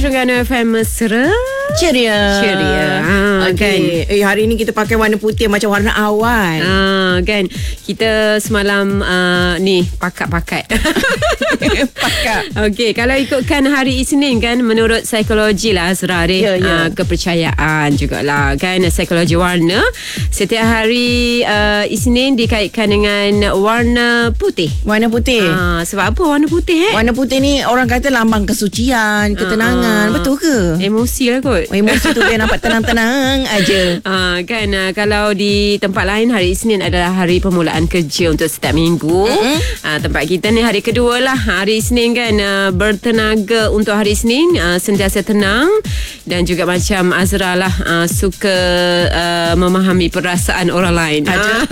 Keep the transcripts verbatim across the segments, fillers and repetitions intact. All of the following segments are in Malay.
Terengganu F M Mesra. Ceria. Ceria. Ha, okay. kan. Eh, hari ni kita pakai warna putih macam warna awan. Ha, kan. Kita semalam uh, ni pakat-pakat. Pakat. Okey, kalau ikutkan hari Isnin kan, menurut psikologi lah Azra ni, Ya, ya. uh, kepercayaan jugalah kan, psikologi warna. Setiap hari uh, Isnin dikaitkan dengan warna putih. Warna putih. Uh, sebab apa warna putih eh? Warna putih ni orang kata lambang kesucian, ketenangan. Ah, ah. Betul ke? Emosi lah kot. Emosi tu biar nampak tenang-tenang aja. Uh, kan uh, kalau di tempat lain hari Isnin adalah hari permulaan kerja untuk setiap minggu. Mm-hmm. Uh, tempat kita ni hari kedua lah. Hari Isnin kan uh, bertenaga untuk hari Isnin, uh, sentiasa tenang dan juga macam Azra lah uh, suka uh, memahami perasaan orang lain. Uh,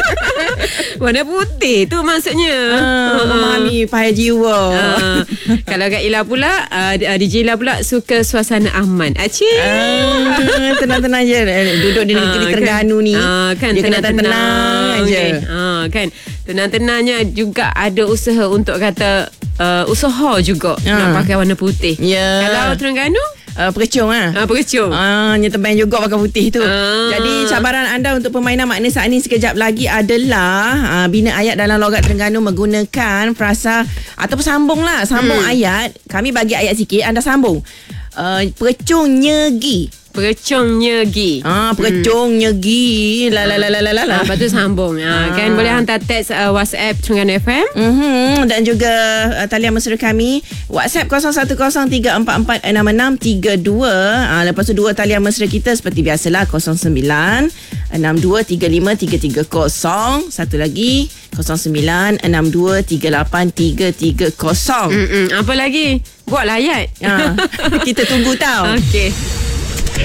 warna putih tu maksudnya. Ah, memahami pahaya jiwa. Uh, kalau Kak Ila pula, uh, D J Ila pula suka suasana aman. Acik. Ah, tenang-tenang je. Duduk di negeri Ah, Terengganu kan. ni. Ah, kan, dia kena tenang je. Okay. Ah, kan. Tenang-tenangnya juga ada usaha untuk kata uh, usaha juga Ah. nak pakai warna putih. Ya. Kalau Terengganu, Uh, Percung lah. ah, pengecung. Ah, nyetebang juga pakai putih tu. Ah. Jadi cabaran anda untuk permainan makna saat ni sekejap lagi adalah uh, bina ayat dalam logat Terengganu menggunakan frasa ataupun sambung lah. Sambung Hmm. ayat. Kami bagi ayat sikit, anda sambung. Uh, percung nyegi. Pengecung nyegi. Ah, percung nyegi. La la la la la la. Ah, lepas tu sambung. Ah, Ah. kan boleh hantar teks uh, WhatsApp Terengganu F M. Mm-hmm. Dan juga uh, talian mesra kami WhatsApp kosong satu kosong tiga empat empat enam enam tiga dua. uh, Lepas tu dua talian mesra kita seperti biasalah kosong sembilan enam dua tiga lima tiga tiga kosong. Satu lagi kosong sembilan enam dua tiga lapan tiga tiga kosong. Mm-mm. Apa lagi? Buatlah ayat. Ah, kita tunggu tau. Okey.